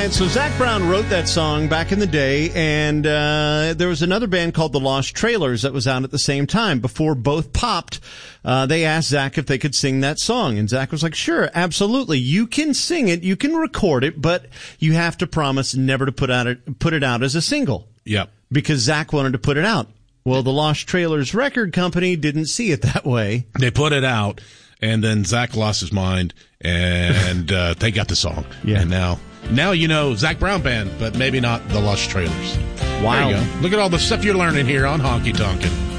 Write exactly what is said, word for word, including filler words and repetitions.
right, so Zac Brown wrote that song back in the day, and uh, there was another band called The Lost Trailers that was out at the same time. Before both popped, uh, they asked Zac if they could sing that song, and Zac was like, sure, absolutely, you can sing it, you can record it, but you have to promise never to put out it, put it out as a single. Yep. Because Zac wanted to put it out. Well, the Lost Trailers record company didn't see it that way. They put it out, and then Zac lost his mind, and uh, they got the song. Yeah. And now, now you know Zac Brown Band, but maybe not the Lost Trailers. Wow. There you go. Look at all the stuff you're learning here on Honky Tonkin'.